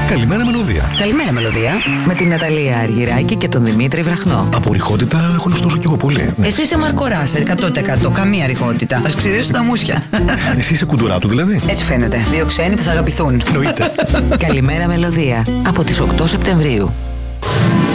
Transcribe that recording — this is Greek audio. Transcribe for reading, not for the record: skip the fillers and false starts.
Καλημέρα Μελωδία. Καλημέρα Μελωδία. Με την Ναταλία Αργυράκη και τον Δημήτρη Βραχνό. Από ρηχότητα έχω ωστόσο κι εγώ πολύ. Εσύ είσαι Μαρκοράσερ, 100%. Καμία ρηχότητα. Ας ξηρίσουν τα μουσια. Εσύ είσαι κουντουράτου δηλαδή. Έτσι φαίνεται. Δύο ξένοι που θα αγαπηθούν. Εννοείται. Καλημέρα Μελωδία. Από τις 8 Σεπτεμβρίου.